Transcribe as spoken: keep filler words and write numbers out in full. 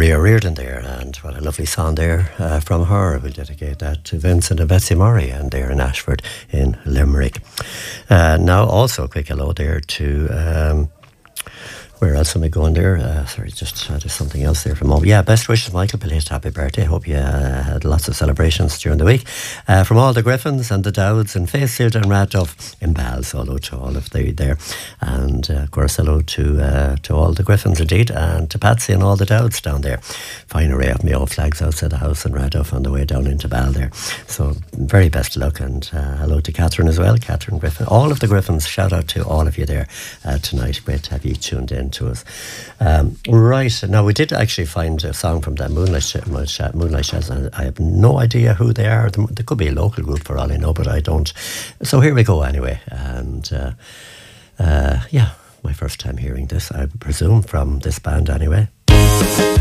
Maria Reardon there, and what a lovely song there uh, from her. We'll dedicate that to Vincent and Betsy Murray, and they're in Ashford in Limerick. Uh, now also a quick hello there to... Um, Where else am I going there? Uh, sorry, just uh, there's something else there from all. Yeah, best wishes, Michael. Belated happy birthday. Hope you uh, had lots of celebrations during the week. Uh, from all the Griffins and the Dowds and Facefield and Radduff in Bals. Hello to all of the there. And uh, of course, hello to uh, to all the Griffins indeed, and to Patsy and all the Dowds down there. Fine array of Mayo flags outside the house in Radduff on the way down into Bal there. So very best of luck, and uh, hello to Catherine as well. Catherine Griffin. All of the Griffins, shout out to all of you there uh, tonight. Great to have you tuned in to us. Um, right, now we did actually find a song from that Moonlight Moonlight Jazz, and I have no idea who they are. They could be a local group for all I know, but I don't. So here we go anyway, and uh, uh, yeah, my first time hearing this, I presume, from this band anyway.